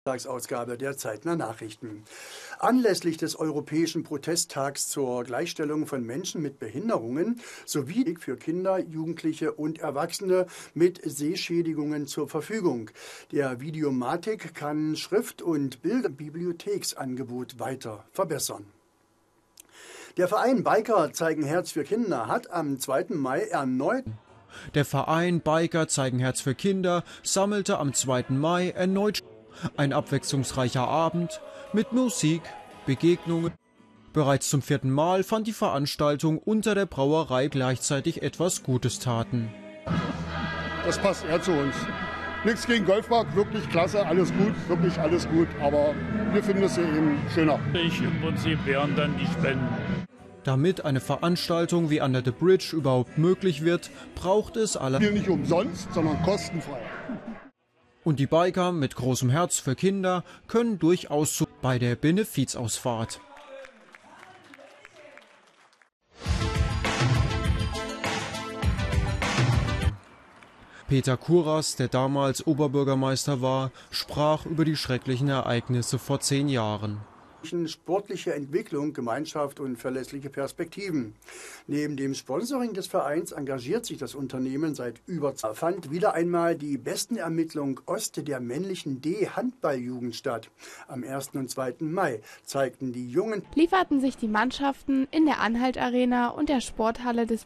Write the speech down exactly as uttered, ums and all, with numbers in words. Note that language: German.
Ausgabe der Zeitner Nachrichten. Anlässlich des Europäischen Protesttags zur Gleichstellung von Menschen mit Behinderungen sowie für Kinder, Jugendliche und Erwachsene mit Sehschädigungen zur Verfügung. Der Videomatik kann Schrift- und Bildbibliotheksangebot weiter verbessern. Der Verein Biker zeigen Herz für Kinder hat am zweiten Mai erneut Der Verein Biker zeigen Herz für Kinder sammelte am zweiten Mai erneut ein abwechslungsreicher Abend mit Musik, Begegnungen. Bereits zum vierten Mal fand die Veranstaltung unter der Brauerei gleichzeitig etwas Gutes taten. Das passt eher zu uns. Nichts gegen Golfpark, wirklich klasse, alles gut, wirklich alles gut, aber wir finden es hier eben schöner. Ich im Prinzip wären dann die Spenden. Damit eine Veranstaltung wie Under the Bridge überhaupt möglich wird, braucht es alle. Hier nicht umsonst, sondern kostenfrei. Und die Biker mit großem Herz für Kinder können durchaus zu bei der Benefizausfahrt. Peter Kuras, der damals Oberbürgermeister war, sprach über die schrecklichen Ereignisse vor zehn Jahren. Sportliche Entwicklung, Gemeinschaft und verlässliche Perspektiven. Neben dem Sponsoring des Vereins engagiert sich das Unternehmen seit über zwei Jahren. Fand wieder einmal die Besten-Ermittlung Ost der männlichen D-Handballjugend statt. Am ersten und zweiten Mai zeigten die Jungen lieferten sich die Mannschaften in der Anhalt-Arena und der Sporthalle des